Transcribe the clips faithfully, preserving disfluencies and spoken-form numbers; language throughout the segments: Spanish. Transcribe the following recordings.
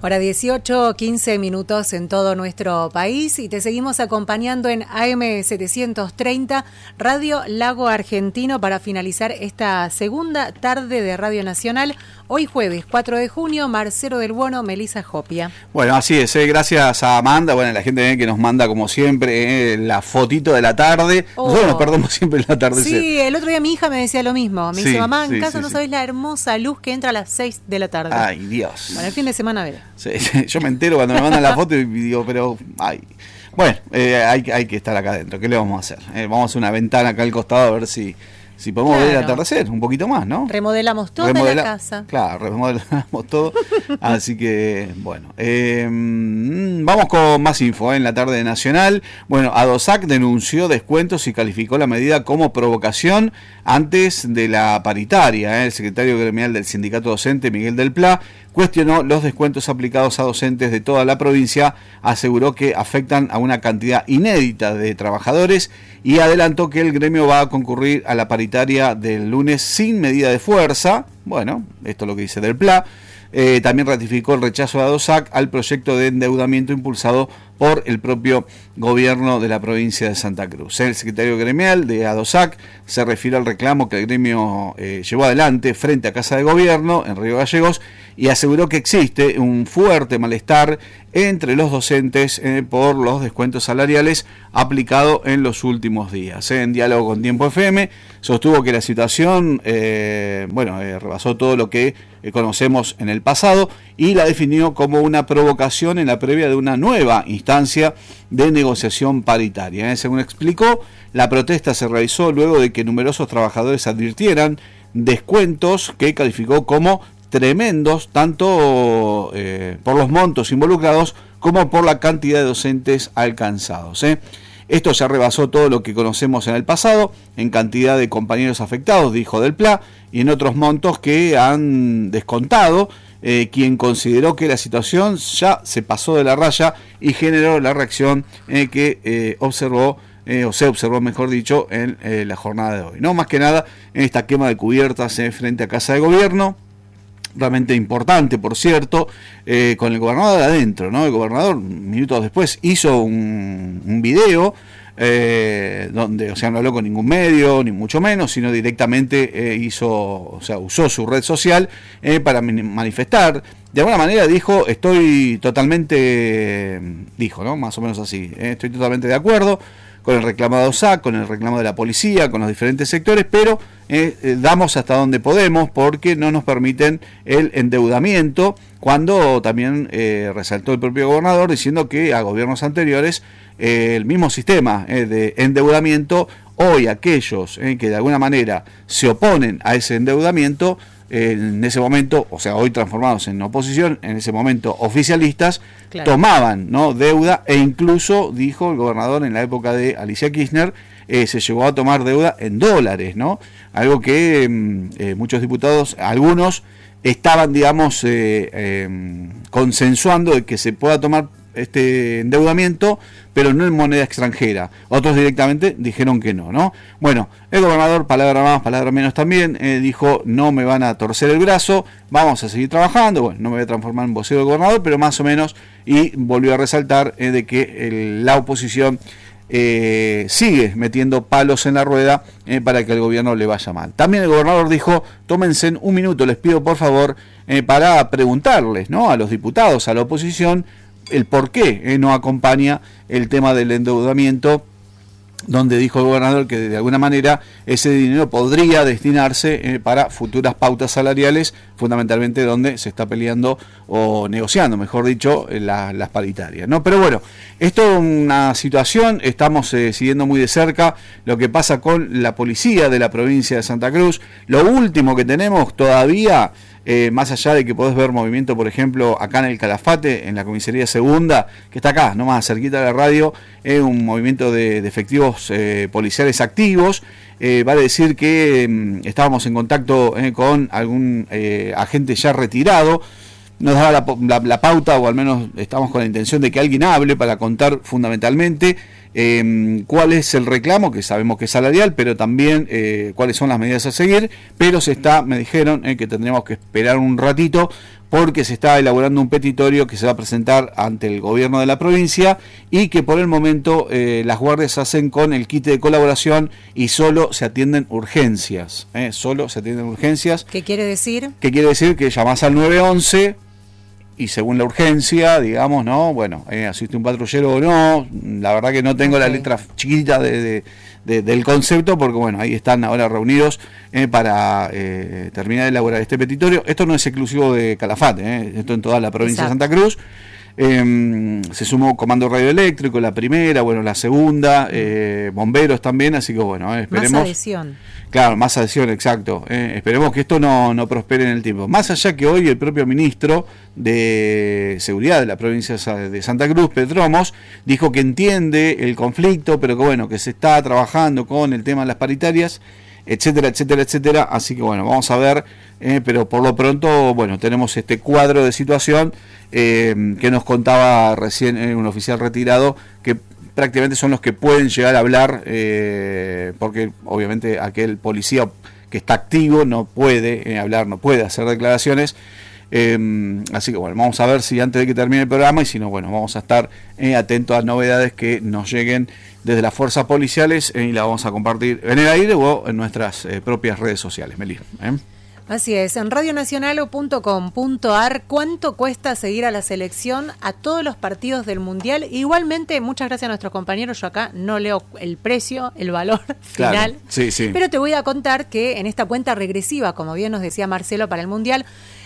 Hora dieciocho, quince minutos en todo nuestro país y te seguimos acompañando en A M setecientos treinta, Radio Lago Argentino, para finalizar esta segunda tarde de Radio Nacional. Hoy jueves cuatro de junio, Marcelo del Buono, Melissa Jopia. Bueno, así es, eh, gracias a Amanda, bueno, la gente eh, que nos manda como siempre eh, la fotito de la tarde. Oh. Nosotros nos perdemos siempre el atardecer. Sí, el otro día mi hija me decía lo mismo. Me sí, dice, mamá, en sí, casa sí, no sí. sabés la hermosa luz que entra a las seis de la tarde. Ay, Dios. Bueno, el fin de semana veré. Sí, yo me entero cuando me mandan la foto y digo, pero, ay. Bueno, eh, hay, hay que estar acá adentro. ¿Qué le vamos a hacer? Eh, vamos a hacer una ventana acá al costado a ver si, si podemos Claro. ver el atardecer un poquito más, ¿no? Remodelamos toda Remodela- la casa. Claro, remodelamos todo. Así que, bueno, eh, vamos con más info eh, en la tarde de Nacional. Bueno, ADOSAC denunció descuentos y calificó la medida como provocación antes de la paritaria. Eh. El secretario gremial del sindicato docente, Miguel del Pla, cuestionó los descuentos aplicados a docentes de toda la provincia, aseguró que afectan a una cantidad inédita de trabajadores y adelantó que el gremio va a concurrir a la paritaria del lunes sin medida de fuerza. Bueno, esto es lo que dice del Pla. Eh, también ratificó el rechazo de ADOSAC al proyecto de endeudamiento impulsado por el propio gobierno de la provincia de Santa Cruz. El secretario gremial de ADOSAC se refirió al reclamo que el gremio eh, llevó adelante frente a Casa de Gobierno en Río Gallegos y aseguró que existe un fuerte malestar entre los docentes eh, por los descuentos salariales aplicados en los últimos días. Eh. En diálogo con Tiempo F M, sostuvo que la situación eh, bueno, eh, rebasó todo lo que eh, conocemos en el pasado y la definió como una provocación en la previa de una nueva instancia de negociación paritaria. Eh. Según explicó, la protesta se realizó luego de que numerosos trabajadores advirtieran descuentos que calificó como tremendos, tanto eh, por los montos involucrados como por la cantidad de docentes alcanzados. ¿eh? Esto ya rebasó todo lo que conocemos en el pasado, en cantidad de compañeros afectados, dijo del Pla, y en otros montos que han descontado, eh, quien consideró que la situación ya se pasó de la raya y generó la reacción eh, que eh, observó Eh, o se observó, mejor dicho, en eh, la jornada de hoy. No, más que nada, en esta quema de cubiertas eh, frente a Casa de Gobierno, realmente importante, por cierto, eh, con el gobernador de adentro, ¿no? El gobernador, minutos después, hizo un, un video eh, donde, o sea, no habló con ningún medio, ni mucho menos, sino directamente eh, hizo, o sea, usó su red social eh, para manifestar. De alguna manera dijo, estoy totalmente, dijo, ¿no? Más o menos así, eh, estoy totalmente de acuerdo con el reclamo de ADOSAC, con el reclamo de la policía, con los diferentes sectores, pero eh, eh, damos hasta donde podemos porque no nos permiten el endeudamiento, cuando también eh, resaltó el propio gobernador diciendo que a gobiernos anteriores eh, el mismo sistema eh, de endeudamiento, hoy aquellos eh, que de alguna manera se oponen a ese endeudamiento, en ese momento, o sea, hoy transformados en oposición, en ese momento oficialistas, claro, tomaban, ¿no?, deuda, e incluso, dijo el gobernador en la época de Alicia Kirchner, eh, se llegó a tomar deuda en dólares, ¿no? Algo que eh, muchos diputados, algunos, estaban, digamos, eh, eh, consensuando de que se pueda tomar este endeudamiento, pero no en moneda extranjera. Otros directamente dijeron que no, ¿no? Bueno, el gobernador, palabra más, palabra menos también, eh, dijo, no me van a torcer el brazo, vamos a seguir trabajando. Bueno, no me voy a transformar en vocero del gobernador, pero más o menos, y volvió a resaltar eh, de que el, la oposición eh, sigue metiendo palos en la rueda eh, para que el gobierno le vaya mal. También el gobernador dijo, tómense un minuto, les pido por favor, eh, para preguntarles, ¿no?, a los diputados, a la oposición, el por qué eh, no acompaña el tema del endeudamiento, donde dijo el gobernador que de alguna manera ese dinero podría destinarse eh, para futuras pautas salariales, fundamentalmente donde se está peleando o negociando, mejor dicho, la, las paritarias, ¿no? Pero bueno, esto es una situación, estamos eh, siguiendo muy de cerca lo que pasa con la policía de la provincia de Santa Cruz. Lo último que tenemos todavía, Eh, más allá de que podés ver movimiento, por ejemplo, acá en el Calafate, en la comisaría segunda, que está acá, nomás cerquita de la radio, es eh, un movimiento de, de efectivos eh, policiales activos. Eh, vale decir que eh, estábamos en contacto eh, con algún eh, agente ya retirado. Nos daba la, la, la pauta, o al menos estamos con la intención de que alguien hable para contar fundamentalmente eh, cuál es el reclamo, que sabemos que es salarial, pero también eh, cuáles son las medidas a seguir. Pero se está, me dijeron eh, que tendríamos que esperar un ratito porque se está elaborando un petitorio que se va a presentar ante el gobierno de la provincia y que por el momento eh, las guardias hacen con el kit de colaboración y solo se atienden urgencias, eh, solo se atienden urgencias. ¿Qué quiere decir? ¿Qué quiere decir? Que llamás al nueve once y según la urgencia, digamos, ¿no? Bueno, eh, asiste un patrullero o no, la verdad que no tengo okay. la letra chiquita de, de, de, del concepto, porque bueno, ahí están ahora reunidos eh, para eh, terminar de elaborar este petitorio. Esto no es exclusivo de Calafate, eh, esto en toda la provincia Exacto. de Santa Cruz. Eh, se sumó Comando Radioeléctrico, la primera, bueno, la segunda, eh, bomberos también, así que bueno, eh, esperemos. Más adhesión. Claro, más adhesión, exacto. Eh, esperemos que esto no, no prospere en el tiempo. Más allá que hoy el propio ministro de Seguridad de la provincia de Santa Cruz, Petromos, dijo que entiende el conflicto, pero que bueno, que se está trabajando con el tema de las paritarias, etcétera, etcétera, etcétera. Así que bueno, vamos a ver, eh, pero por lo pronto, bueno, tenemos este cuadro de situación eh, que nos contaba recién eh, un oficial retirado, que prácticamente son los que pueden llegar a hablar, eh, porque obviamente aquel policía que está activo no puede eh, hablar, no puede hacer declaraciones. Eh, así que bueno, vamos a ver si antes de que termine el programa, y si no, bueno, vamos a estar eh, atentos a novedades que nos lleguen desde las fuerzas policiales eh, y la vamos a compartir en el aire o en nuestras eh, propias redes sociales. Meli, ¿eh? Así es, en radionacional punto com punto ar, ¿cuánto cuesta seguir a la selección a todos los partidos del Mundial? Igualmente, muchas gracias a nuestros compañeros, yo acá no leo el precio, el valor final, claro, sí, sí. Pero te voy a contar que en esta cuenta regresiva, como bien nos decía Marcelo, para el Mundial,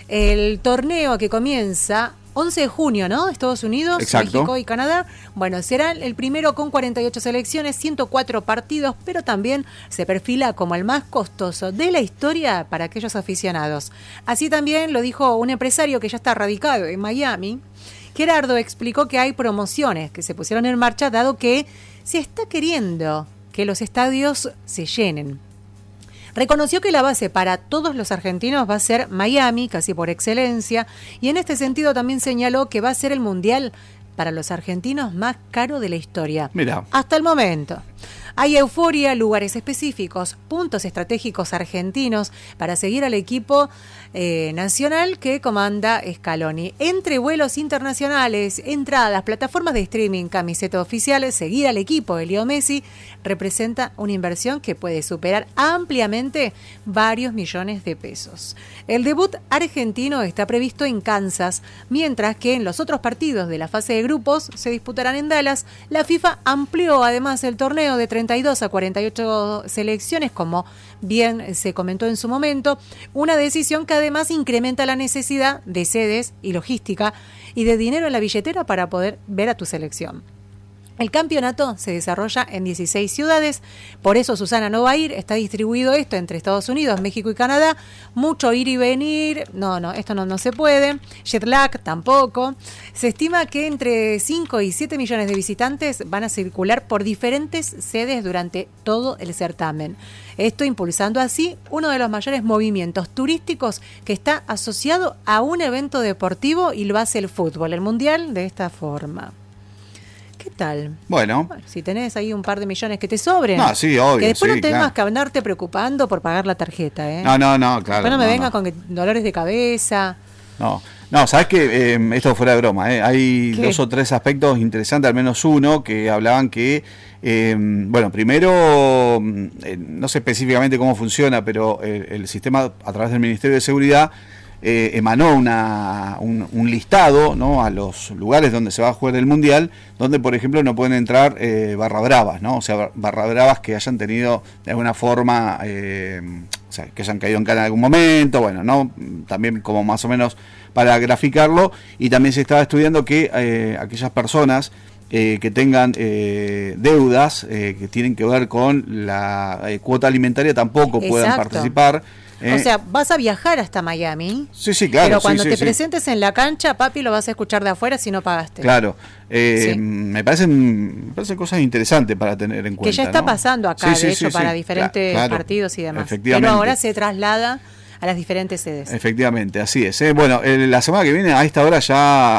el torneo que comienza once de junio, ¿no? Estados Unidos, Exacto. México y Canadá. Bueno, será el primero con cuarenta y ocho selecciones, ciento cuatro partidos, pero también se perfila como el más costoso de la historia para aquellos aficionados. Así también lo dijo un empresario que ya está radicado en Miami. Gerardo explicó que hay promociones que se pusieron en marcha dado que se está queriendo que los estadios se llenen. Reconoció que la base para todos los argentinos va a ser Miami, casi por excelencia, y en este sentido también señaló que va a ser el Mundial para los argentinos más caro de la historia. Mirá. Hasta el momento. Hay euforia, lugares específicos, puntos estratégicos argentinos para seguir al equipo eh, nacional que comanda Scaloni. Entre vuelos internacionales, entradas, plataformas de streaming, camisetas oficiales, seguir al equipo de Leo Messi representa una inversión que puede superar ampliamente varios millones de pesos. El debut argentino está previsto en Kansas, mientras que en los otros partidos de la fase de grupos se disputarán en Dallas. La FIFA amplió además el torneo de treinta y dos a cuarenta y ocho selecciones, como bien se comentó en su momento, una decisión que además incrementa la necesidad de sedes y logística y de dinero en la billetera para poder ver a tu selección. El campeonato se desarrolla en dieciséis ciudades, por eso Susana no va a ir, está distribuido esto entre Estados Unidos, México y Canadá, mucho ir y venir, no, no, esto no, no se puede, jet lag tampoco. Se estima que entre cinco y siete millones de visitantes van a circular por diferentes sedes durante todo el certamen. Esto impulsando así uno de los mayores movimientos turísticos que está asociado a un evento deportivo, y lo hace el fútbol, el mundial, de esta forma. ¿Qué tal? Bueno. bueno. Si tenés ahí un par de millones que te sobren. No, sí, obvio. Que después sí, no tengas claro. que andarte preocupando por pagar la tarjeta, ¿eh? No, no, no, claro. Después no me no, venga no. con que dolores de cabeza. No, no, sabes que eh, esto fuera de broma, ¿eh? Hay ¿Qué? dos o tres aspectos interesantes, al menos uno, que hablaban que, eh, bueno, primero, eh, no sé específicamente cómo funciona, pero el, el sistema a través del Ministerio de Seguridad Eh, emanó una, un, un listado, ¿no?, a los lugares donde se va a jugar el Mundial, donde por ejemplo no pueden entrar eh, barra bravas, ¿no? O sea, barra bravas que hayan tenido de alguna forma, eh, o sea, que hayan caído en cana en algún momento, bueno, ¿no? También como más o menos para graficarlo. Y también se estaba estudiando que eh, aquellas personas eh, que tengan eh, deudas eh, que tienen que ver con la eh, cuota alimentaria tampoco puedan Exacto. participar. Eh, o sea, vas a viajar hasta Miami. Sí, sí, claro. Pero cuando sí, te sí, presentes sí. en la cancha, papi, lo vas a escuchar de afuera si no pagaste. Claro. Eh, Sí. me, parecen, me parecen cosas interesantes para tener en cuenta. Que ya está ¿no? pasando acá, Sí, sí, de hecho, sí, para sí. diferentes Claro, partidos y demás. efectivamente. Pero ahora se traslada a las diferentes sedes. Efectivamente, así es. ¿eh? Bueno, el, la semana que viene a esta hora ya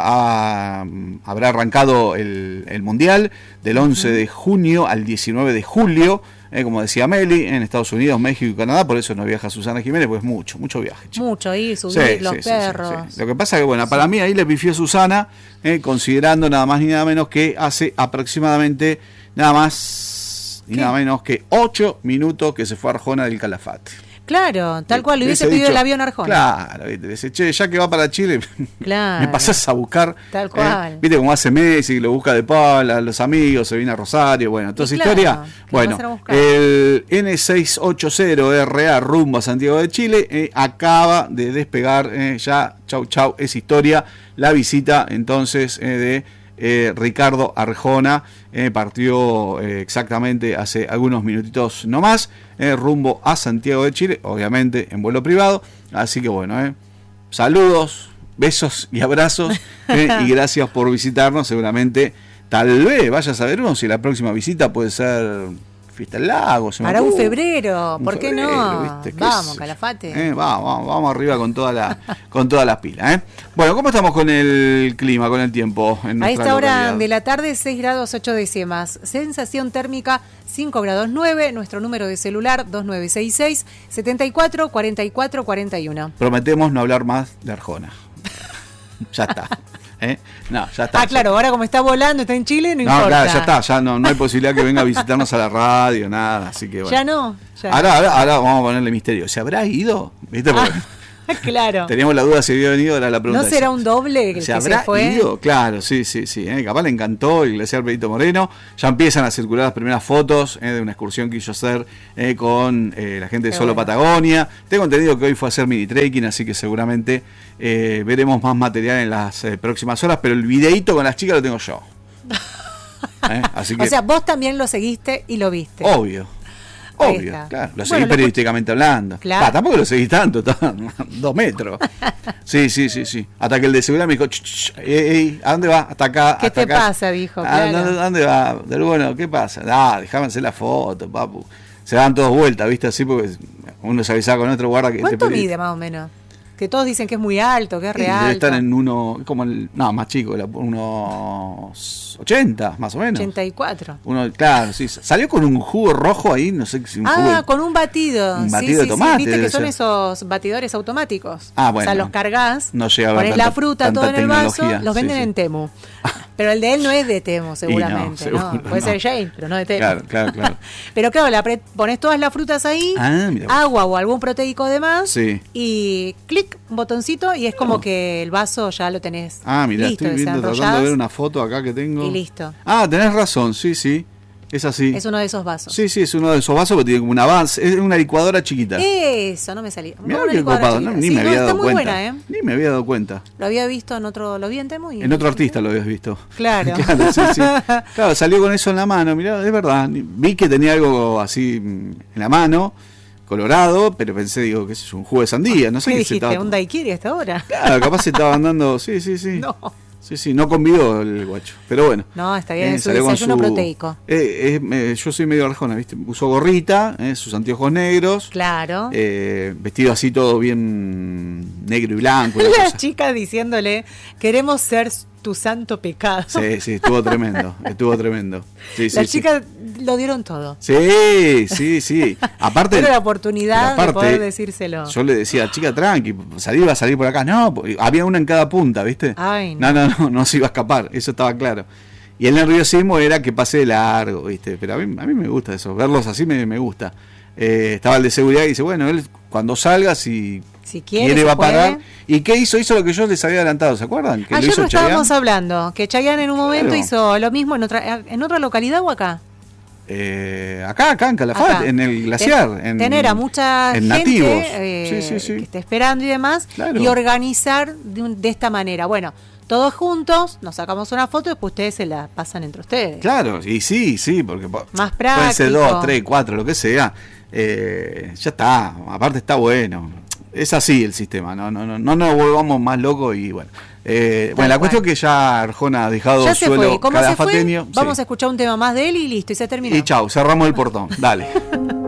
ha, habrá arrancado el, el Mundial del once de junio al diecinueve de julio. eh, como decía Meli, en Estados Unidos, México y Canadá, por eso no viaja Susana Jiménez, pues mucho, mucho viaje. Chico. Mucho, ir, subir sí, los sí, perros. Sí, sí, sí. Lo que pasa es que, bueno, para mí ahí le pifió Susana, eh, considerando nada más ni nada menos que hace aproximadamente nada más y nada menos que ocho minutos que se fue a Arjona del Calafate. Claro, tal cual, le hubiese pedido dicho, el avión a Arjona. Claro, ¿viste? Dice, che, ya que va para Chile, claro, me pasás a buscar. Tal cual. Eh, viste cómo hace Messi, lo busca de Paula, los amigos, se viene a Rosario, bueno, toda esa claro, historia. Bueno, el N seiscientos ochenta R A rumbo a Santiago de Chile eh, acaba de despegar, eh, ya, chau, chau, es historia, la visita entonces eh, de eh, Ricardo Arjona. Eh, partió eh, exactamente hace algunos minutitos nomás, eh, rumbo a Santiago de Chile, obviamente en vuelo privado. Así que bueno, eh, saludos, besos y abrazos, eh, y gracias por visitarnos. Seguramente, tal vez, vaya a saber uno si la próxima visita puede ser Fiesta del Lago. Para un febrero, ¿por qué no? Vamos, Calafate. Eh, vamos, vamos, vamos arriba con toda la, con todas las pilas. ¿eh? Bueno, ¿cómo estamos con el clima, con el tiempo? En a esta hora localidad? De la tarde, seis grados ocho décimas. Sensación térmica cinco grados nueve. Nuestro número de celular dos nueve seis seis, siete cuatro, cuatro cuatro, cuatro uno. Prometemos no hablar más de Arjona. Ya está. ¿Eh? No, ya está. Ah, claro, ya. Ahora como está volando, está en Chile, no, no importa. No, claro, ya está, ya no, no hay posibilidad que venga a visitarnos a la radio, nada, así que bueno. Ya no. Ya. Ahora, ahora, ahora vamos a ponerle misterio. ¿Se habrá ido? ¿Viste? Porque ah, claro. Teníamos la duda si había venido, era la pregunta. ¿No será un doble que ¿Se habrá se fue? ido? Claro, sí, sí, sí. ¿eh? Capaz le encantó el glaciar Perito Moreno. Ya empiezan a circular las primeras fotos eh, de una excursión que hizo hacer eh, con eh, la gente de Qué Solo bueno. Patagonia. Tengo entendido que hoy fue a hacer mini trekking, así que seguramente eh, veremos más material en las eh, próximas horas, pero el videíto con las chicas lo tengo yo. ¿Eh? Así que, o sea, vos también lo seguiste y lo viste. Obvio. Obvio, claro, lo seguí bueno, periodísticamente lo... hablando. Claro. Ah, tampoco lo seguí tanto, estaban dos metros. Sí, sí, sí, sí. Hasta que el de seguridad me dijo, ch, ch, ey, ey, ¿a dónde va? Hasta acá. ¿Qué hasta te acá. pasa? Dijo. ¿A claro. dónde va? Del bueno, ¿qué pasa? Ah, déjame hacer la foto, papu. Se dan todos vueltas, ¿viste? Así porque uno se avisaba con otro guarda que. ¿Cuánto te mide más o menos? Que todos dicen que es muy alto, que es real. Debe estar en uno, como el, no, más chico, unos ochenta, más o menos. ochenta y cuatro. Uno, claro, sí. Salió con un jugo rojo ahí, no sé si un ah, jugo. Ah, con un batido. Un batido sí, de sí, tomate. Sí, viste que son ser. Esos batidores automáticos. Ah, bueno. O sea, los cargas, no llega a pones tanta, la fruta todo en el vaso, los venden sí, sí. en Temu. Pero el de él no es de Temu, seguramente. No, seguro, no, puede no. ser Jane, pero no de Temu. Claro, claro, claro. Pero claro, la pre- pones todas las frutas ahí, ah, agua o algún proteico de más, sí. y clic, un botoncito, y es como oh. que el vaso ya lo tenés. Ah, mira, listo, estoy viendo, tratando de ver una foto acá que tengo. Y listo. Ah, tenés razón, sí, sí. Es así. Es uno de esos vasos. Sí, sí, es uno de esos vasos que tiene como una base. Es una licuadora chiquita. Eso, no me salía. Mirá qué copado, ¿no? Ni sí, me había no, dado cuenta. Buena, ¿eh? Ni me había dado cuenta. Lo había visto en otro, lo vi en Temu. Y en otro artista lo habías visto. Claro. claro, sí, sí. Claro, salió con eso en la mano, mirá, es verdad. Vi que tenía algo así en la mano, colorado, pero pensé, digo, que es un jugo de sandía, no sé qué qué dijiste, se estaba... un daiquiri hasta ahora. Claro, capaz se estaban dando, sí, sí, sí. No. Sí, sí, no convidó el guacho, pero bueno. No, está bien, eh, es su desayuno su, proteico. Eh, eh, yo soy medio Arjona, ¿viste? Usó gorrita, eh, sus anteojos negros. Claro. Eh, vestido así todo bien negro y blanco. La chica diciéndole, queremos ser tu santo pecado. Sí, sí, estuvo tremendo, estuvo tremendo. Sí, Las sí, chicas sí. lo dieron todo. Sí, sí, sí. Aparte, era la oportunidad aparte, de poder decírselo. Yo le decía, chica, tranqui, salir va a salir por acá. No, había una en cada punta, ¿viste? Ay, no. No, no, no, no se iba a escapar, eso estaba claro. Y el nerviosismo era que pase de largo, ¿viste? Pero a mí, a mí me gusta eso, verlos así me, me gusta. Eh, estaba el de seguridad y dice, bueno, él cuando salga, si, si quiere, quiere va a puede. parar. ¿Y qué hizo? Hizo lo que yo les había adelantado, ¿se acuerdan? Que Ayer lo hizo lo estábamos Chayanne. hablando, que Chayanne en un momento claro. hizo lo mismo en otra en otra localidad o acá. Eh, acá, acá en Calafate, acá. En el glaciar. Ten, en, tener a mucha en gente nativos. Eh, sí, sí, sí. que esté esperando y demás, claro. y organizar de, un, de esta manera. Bueno, todos juntos, nos sacamos una foto y después ustedes se la pasan entre ustedes. Claro, y sí, sí, porque más práctico. Pueden ser dos, tres, cuatro, lo que sea. Eh, ya está, aparte está bueno. Es así el sistema, no no no no nos volvamos más locos y bueno. Eh, bueno, la cuestión es que ya Arjona ha dejado ya se suelo fue. ¿Cómo calafateño. Se fue? Vamos sí. a escuchar un tema más de él y listo, y se terminó. Y chau, cerramos el portón. Dale.